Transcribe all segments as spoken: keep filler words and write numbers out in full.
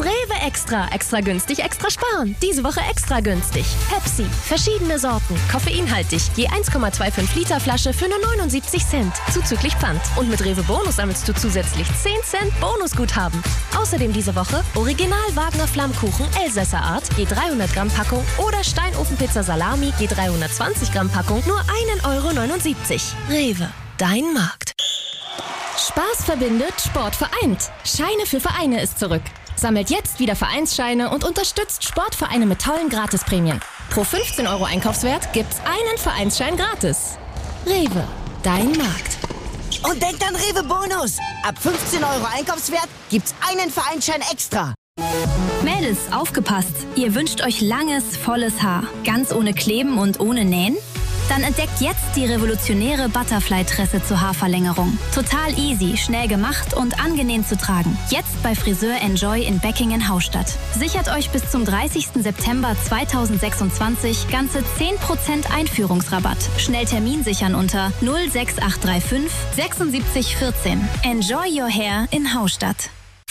Rewe Extra. Extra günstig, extra sparen. Diese Woche extra günstig. Pepsi. Verschiedene Sorten. Koffeinhaltig. Je eins Komma fünfundzwanzig Liter Flasche für nur neunundsiebzig Cent. Zuzüglich Pfand. Und mit Rewe Bonus sammelst du zusätzlich zehn Cent Bonusguthaben. Außerdem diese Woche Original Wagner Flammkuchen Elsässer Art. Je dreihundert Gramm Packung. Oder Steinofenpizza Salami. Je dreihundertzwanzig Gramm Packung. Nur ein Euro neunundsiebzig. Rewe. Dein Markt. Spaß verbindet, Sport vereint. Scheine für Vereine ist zurück. Sammelt jetzt wieder Vereinsscheine und unterstützt Sportvereine mit tollen Gratisprämien. Pro fünfzehn Euro Einkaufswert gibt's einen Vereinsschein gratis. Rewe, dein Markt. Und denkt an Rewe Bonus. Ab fünfzehn Euro Einkaufswert gibt's einen Vereinsschein extra. Mädels, aufgepasst! Ihr wünscht euch langes, volles Haar. Ganz ohne Kleben und ohne Nähen? Dann entdeckt jetzt die revolutionäre Butterfly-Tresse zur Haarverlängerung. Total easy, schnell gemacht und angenehm zu tragen. Jetzt bei Friseur Enjoy in Beckingen-Haustadt. Sichert euch bis zum dreißigsten September zweitausendsechsundzwanzig ganze zehn Prozent Einführungsrabatt. Schnell Termin sichern unter null sechs acht drei fünf sechsundsiebzig vierzehn. Enjoy your hair in Haustadt.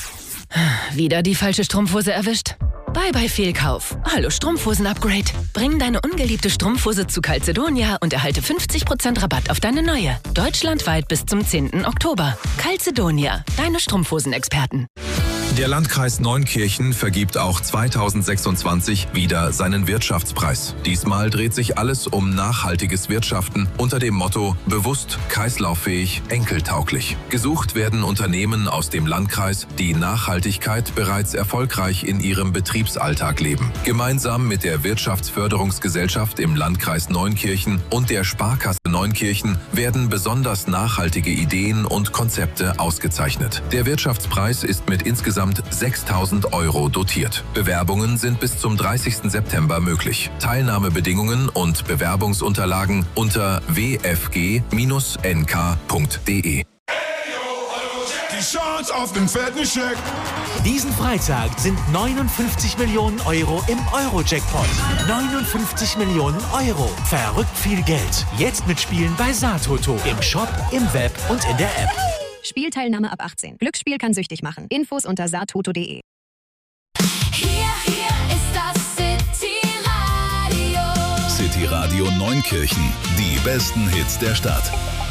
Wieder die falsche Strumpfhose erwischt? Bye bye Fehlkauf. Hallo Strumpfhosen-Upgrade. Bring deine ungeliebte Strumpfhose zu Calzedonia und erhalte fünfzig Prozent Rabatt auf deine neue. Deutschlandweit bis zum zehnten Oktober. Calzedonia, deine Strumpfhosenexperten. Der Landkreis Neunkirchen vergibt auch zweitausendsechsundzwanzig wieder seinen Wirtschaftspreis. Diesmal dreht sich alles um nachhaltiges Wirtschaften unter dem Motto bewusst, kreislauffähig, enkeltauglich. Gesucht werden Unternehmen aus dem Landkreis, die Nachhaltigkeit bereits erfolgreich in ihrem Betriebsalltag leben. Gemeinsam mit der Wirtschaftsförderungsgesellschaft im Landkreis Neunkirchen und der Sparkasse Neunkirchen werden besonders nachhaltige Ideen und Konzepte ausgezeichnet. Der Wirtschaftspreis ist mit insgesamt sechstausend Euro dotiert. Bewerbungen sind bis zum dreißigsten September möglich. Teilnahmebedingungen und Bewerbungsunterlagen unter w f g Bindestrich n k punkt d e. Die Chance auf den fetten Scheck. Diesen Freitag sind neunundfünfzig Millionen Euro im Euro-Jackpot. neunundfünfzig Millionen Euro. Verrückt viel Geld. Jetzt mitspielen bei Satoto. Im Shop, im Web und in der App. Spielteilnahme ab achtzehn. Glücksspiel kann süchtig machen. Infos unter satoto punkt de. Hier, hier ist das City Radio. City Radio Neunkirchen. Die besten Hits der Stadt.